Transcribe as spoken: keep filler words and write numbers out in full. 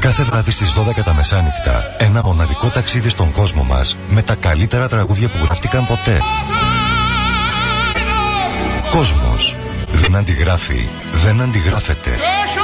Κάθε βράδυ στις δώδεκα τα μεσάνυχτα, ένα μοναδικό ταξίδι στον κόσμο μας με τα καλύτερα τραγούδια που γράφτηκαν ποτέ. Κόσμος. Δεν αντιγράφει, δεν αντιγράφεται.